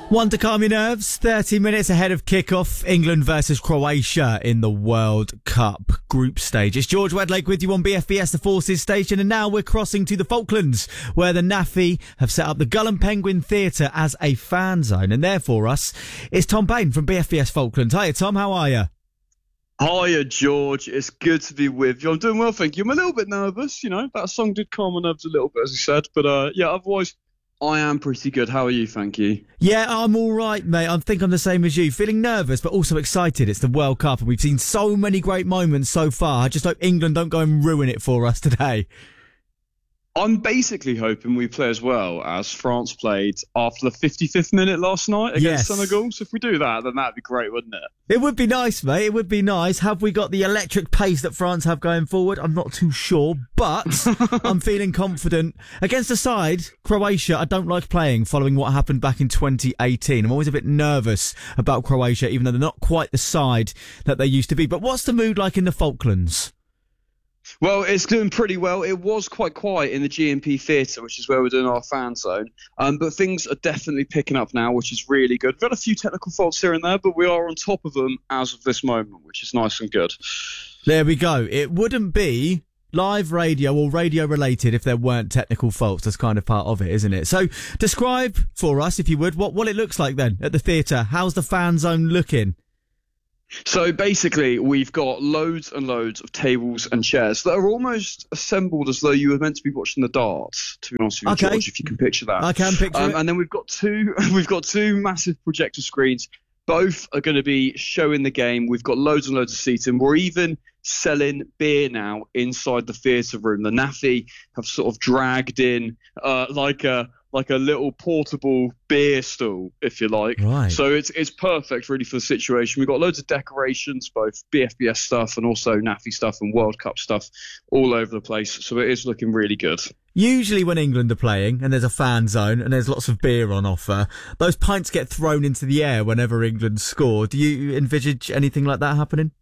One to calm your nerves. 30 minutes ahead of kickoff. England versus Croatia in the World Cup group stage. It's George Wedlake with you on BFBS, the Forces station. And now we're crossing to the Falklands, where the NAFI have set up the Gull and Penguin Theatre as a fan zone. And there for us is Tom Payne from BFBS Falklands. Hiya, Tom. How are you? Hiya, George. It's good to be with you. I'm doing well, thank you. I'm a little bit nervous. You know, that song did calm my nerves a little bit, as you said. But yeah, otherwise, I am pretty good. How are you? Thank you. Yeah, I'm all right, mate. I think I'm the same as you. Feeling nervous, but also excited. It's the World Cup, and we've seen so many great moments so far. I just hope England don't go and ruin it for us today. I'm basically hoping we play as well as France played after the 55th minute last night against Senegal. So if we do that, then that'd be great, wouldn't it? It would be nice, mate. It would be nice. Have we got the electric pace that France have going forward? I'm not too sure, but I'm feeling confident. Against a side, Croatia, I don't like playing following what happened back in 2018. I'm always a bit nervous about Croatia, even though they're not quite the side that they used to be. But what's the mood like in the Falklands? Well, it's doing pretty well. It was quite quiet in the GMP Theatre, which is where we're doing our fan zone. But things are definitely picking up now, which is really good. We've had a few technical faults here and there, but we are on top of them as of this moment, which is nice and good. There we go. It wouldn't be live radio or radio related if there weren't technical faults. That's kind of part of it, isn't it? So describe for us, if you would, what it looks like then at the theatre. How's the fan zone looking? So basically, we've got loads and loads of tables and chairs that are almost assembled as though you were meant to be watching the darts, to be honest with you, George, if you can picture that. I can picture it. And then we've got two massive projector screens. Both are going to be showing the game. We've got loads and loads of seating. We're even selling beer now inside the theatre room. The NAFI have sort of dragged in like a little portable beer stool, if you like. Right. So it's perfect, really, for the situation. We've got loads of decorations, both BFBS stuff and also NAFI stuff and World Cup stuff all over the place. So it is looking really good. Usually when England are playing and there's a fan zone and there's lots of beer on offer, those pints get thrown into the air whenever England score. Do you envisage anything like that happening?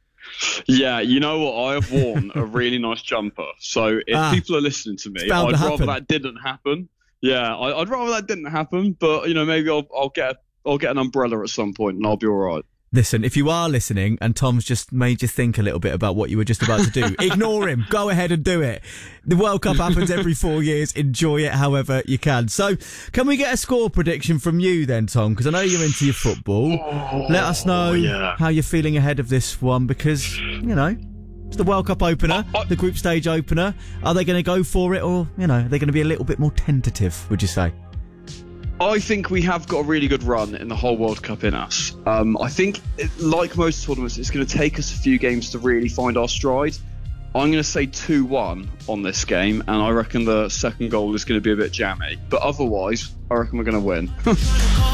Yeah, you know what? I have worn a really nice jumper. So if people are listening to me, I'd rather that didn't happen. Yeah, I'd rather that didn't happen, but you know, maybe I'll get an umbrella at some point and I'll be all right. Listen, if you are listening and Tom's just made you think a little bit about what you were just about to do, ignore him. Go ahead and do it. The World Cup happens every 4 years. Enjoy it however you can. So, can we get a score prediction from you then, Tom? Because I know you're into your football. Let us know how you're feeling ahead of this one because, you know, it's the World Cup opener, the group stage opener. Are they going to go for it or, you know, are they going to be a little bit more tentative, would you say? I think we have got a really good run in the whole World Cup in us. I think, like most tournaments, it's going to take us a few games to really find our stride. I'm going to say 2-1 on this game, and I reckon the second goal is going to be a bit jammy. But otherwise, I reckon we're going to win.